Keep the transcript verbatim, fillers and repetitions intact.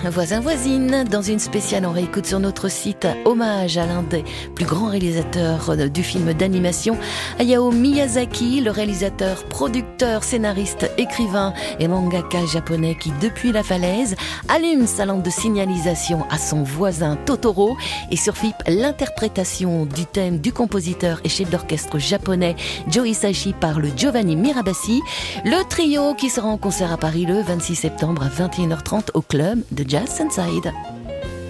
voisin-voisine, dans une spéciale en réécoute sur notre site, hommage à l'un des plus grands réalisateurs du film d'animation, Hayao Miyazaki, le réalisateur, producteur, scénariste, écrivain et mangaka japonais qui, depuis la falaise, allume sa lampe de signalisation à son voisin Totoro et surflippe l'interprétation du thème du compositeur et chef d'orchestre japonais Joe Hisaishi par le Giovanni Mirabassi, le trio qui sera en concert à Paris le vingt-six septembre à vingt et une heures trente au club de Jazz Sunside.